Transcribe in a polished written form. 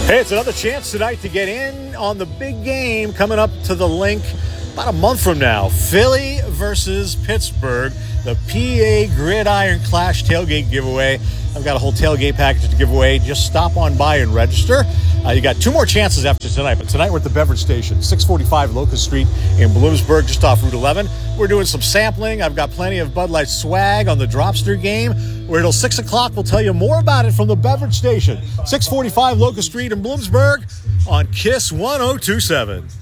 Hey, it's another chance tonight to get in on the big game coming up to the Link about a month from now. Philly versus Pittsburgh, the PA Gridiron Clash tailgate giveaway. I've got a whole tailgate package to give away. Just stop on by and register. You got two more chances after tonight, but tonight we're at the beverage station, 645 Locust Street in Bloomsburg, just off Route 11. We're doing some sampling. I've got plenty of Bud Light swag on the Dropster game. We're until 6 o'clock. We'll tell you more about it from the beverage station, 645 Locust Street in Bloomsburg on KISS 1027.